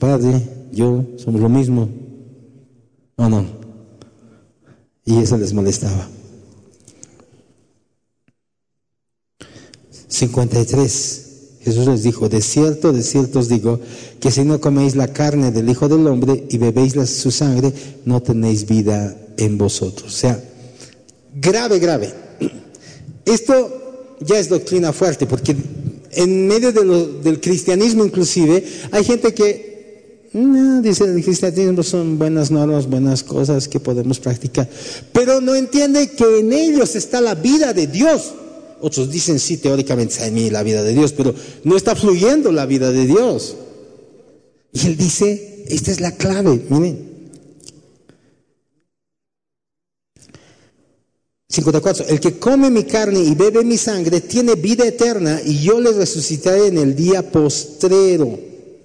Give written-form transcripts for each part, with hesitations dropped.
Padre, yo, somos lo mismo. ¿O no? Y eso les molestaba. 53. Jesús les dijo: de cierto os digo, que si no coméis la carne del Hijo del Hombre y bebéis su sangre, no tenéis vida en vosotros. O sea, grave. Esto ya es doctrina fuerte, porque en medio del cristianismo inclusive, hay gente que dice: el cristianismo son buenas normas, buenas cosas que podemos practicar, pero no entiende que en ellos está la vida de Dios. Otros dicen: sí, teóricamente está en mí la vida de Dios, pero no está fluyendo la vida de Dios. Y él dice, esta es la clave, miren. 54. El que come mi carne y bebe mi sangre tiene vida eterna, y yo le resucitaré en el día postrero.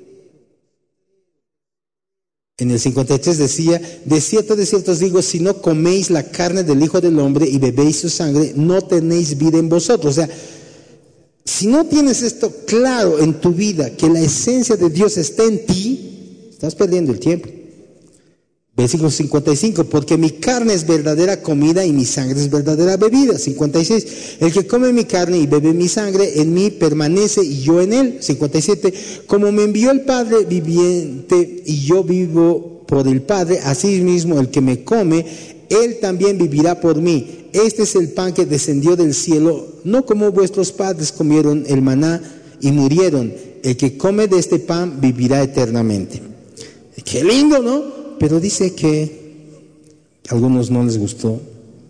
En el 53 decía: de cierto os digo, si no coméis la carne del Hijo del Hombre y bebéis su sangre, no tenéis vida en vosotros. O sea, si no tienes esto claro en tu vida, que la esencia de Dios está en ti, estás perdiendo el tiempo. Versículo 55, porque mi carne es verdadera comida y mi sangre es verdadera bebida. 56, el que come mi carne y bebe mi sangre, en mí permanece y yo en él. 57, como me envió el Padre viviente y yo vivo por el Padre, así mismo el que me come, él también vivirá por mí. Este es el pan que descendió del cielo, no como vuestros padres comieron el maná y murieron. El que come de este pan vivirá eternamente. Qué lindo, ¿no? Pero dice que a algunos no les gustó.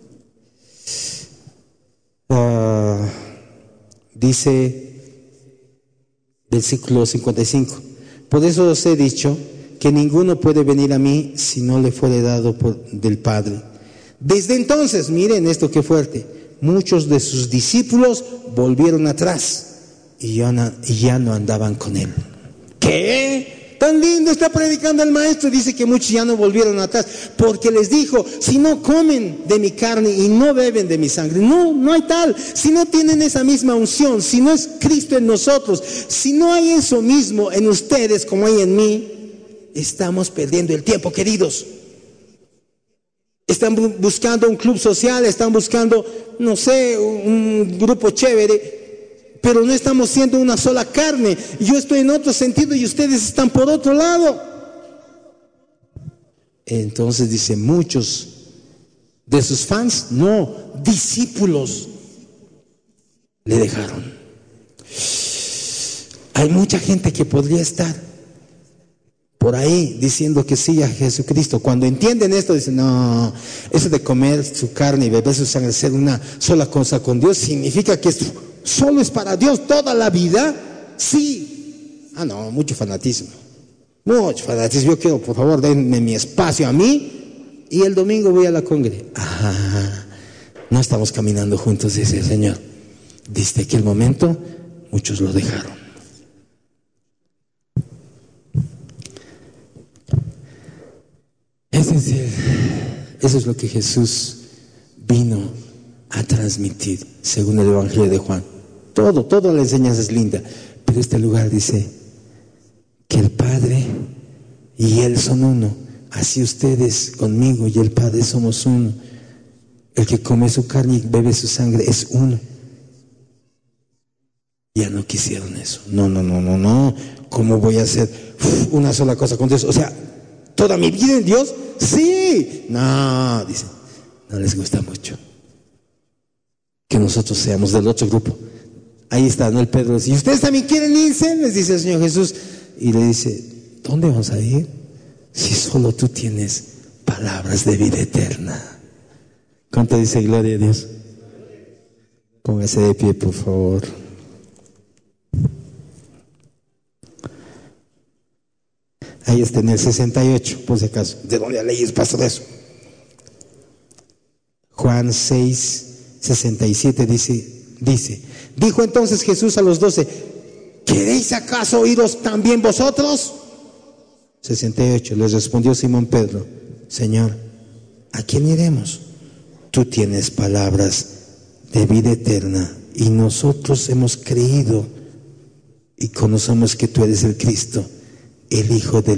Dice, versículo 55, por eso os he dicho que ninguno puede venir a mí si no le fuere dado del Padre. Desde entonces, miren esto qué fuerte, muchos de sus discípulos volvieron atrás y ya no andaban con él. ¿Qué? Tan lindo está predicando el maestro. Dice que muchos ya no volvieron atrás, porque les dijo: si no comen de mi carne y no beben de mi sangre, no hay tal. Si no tienen esa misma unción, si no es Cristo en nosotros, si no hay eso mismo en ustedes como hay en mí, estamos perdiendo el tiempo, queridos. Están buscando un club social, están buscando, no sé, un grupo chévere, pero no estamos siendo una sola carne. Yo estoy en otro sentido y ustedes están por otro lado. Entonces dice, muchos de sus fans, no, discípulos, le dejaron. Hay mucha gente que podría estar por ahí diciendo que sí a Jesucristo. Cuando entienden esto, dicen: no, eso de comer su carne y beber su sangre, ser una sola cosa con Dios, significa que esto solo es para Dios toda la vida. Sí. No, mucho fanatismo. Yo quiero, por favor, denme mi espacio a mí, y el domingo voy a la congre. No estamos caminando juntos, dice el Señor. Desde aquel momento, muchos lo dejaron. Eso es lo que Jesús vino a transmitir, según el Evangelio de Juan. Toda la enseñanza es linda, pero este lugar dice que el Padre y Él son uno. Así ustedes conmigo y el Padre somos uno. El que come su carne y bebe su sangre es uno. Ya no quisieron eso. No. ¿Cómo voy a hacer una sola cosa con Dios? O sea, ¿toda mi vida en Dios? Sí. No, dicen, no les gusta mucho que nosotros seamos del otro grupo. Ahí está, ¿no? El Pedro dice: ¿y ustedes también quieren irse? Les dice el Señor Jesús. Y le dice: ¿dónde vamos a ir? Si solo tú tienes palabras de vida eterna. ¿Cuánto dice gloria a Dios? Póngase de pie, por favor. Ahí está en el 68, por si acaso. ¿De dónde leyes pasó eso? Juan 6, 67 dice: dijo entonces Jesús a los 12: ¿queréis acaso iros también vosotros? 68, les respondió Simón Pedro: Señor, ¿a quién iremos? Tú tienes palabras de vida eterna, y nosotros hemos creído y conocemos que tú eres el Cristo, el Hijo de